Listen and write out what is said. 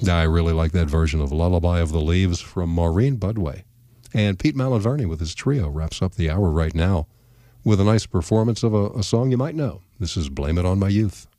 I really like that version of Lullaby of the Leaves from Maureen Budway. And Pete Malaverni with his trio wraps up the hour right now with a nice performance of a song you might know. This is Blame It on My Youth.